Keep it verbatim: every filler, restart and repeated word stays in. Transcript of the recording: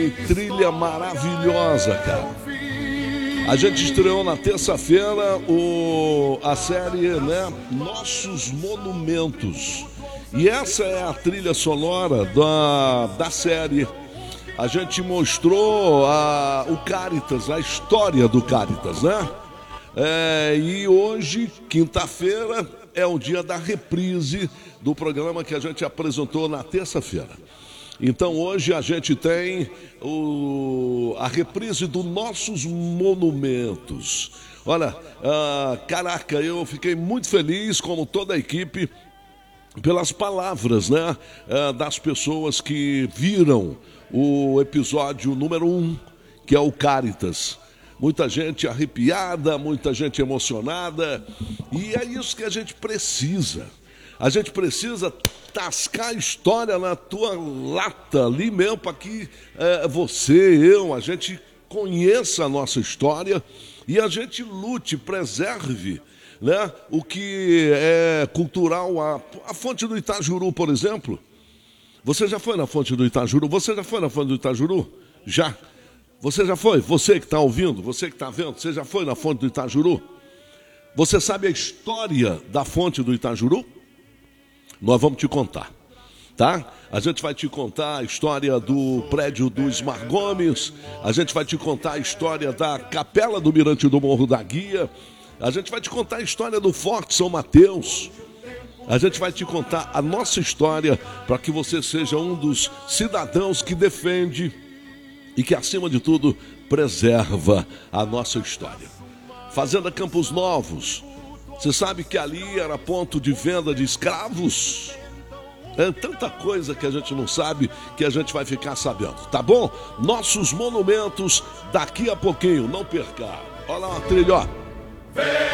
Que trilha maravilhosa, cara. A gente estreou na terça-feira o, a série, né, Nossos Monumentos. E essa é a trilha sonora da, da série. A gente mostrou a, o Cáritas, a história do Cáritas, né? É, e hoje, quinta-feira, é o dia da reprise do programa que a gente apresentou na terça-feira. Então hoje a gente tem o, a reprise dos Nossos Monumentos. Olha, ah, caraca, eu fiquei muito feliz, como toda a equipe, pelas palavras, né, ah, das pessoas que viram o episódio número um, que é o Cáritas. Muita gente arrepiada, muita gente emocionada, e é isso que a gente precisa. A gente precisa tascar a história na tua lata ali mesmo, para que é, você, eu, a gente conheça a nossa história e a gente lute, preserve, né, o que é cultural. A, a fonte do Itajuru, por exemplo. Você já foi na fonte do Itajuru? Você já foi na fonte do Itajuru? Já. Você já foi? Você que está ouvindo, você que está vendo, você já foi na fonte do Itajuru? Você sabe a história da fonte do Itajuru? Nós vamos te contar, tá? A gente vai te contar a história do prédio do Ismar Gomes, a gente vai te contar a história da Capela do Mirante do Morro da Guia, a gente vai te contar a história do Forte São Mateus, a gente vai te contar a nossa história para que você seja um dos cidadãos que defende e que, acima de tudo, preserva a nossa história. Fazenda Campos Novos. Você sabe que ali era ponto de venda de escravos? É tanta coisa que a gente não sabe, que a gente vai ficar sabendo, tá bom? Nossos Monumentos, daqui a pouquinho, não perca. Olha lá uma trilha, ó.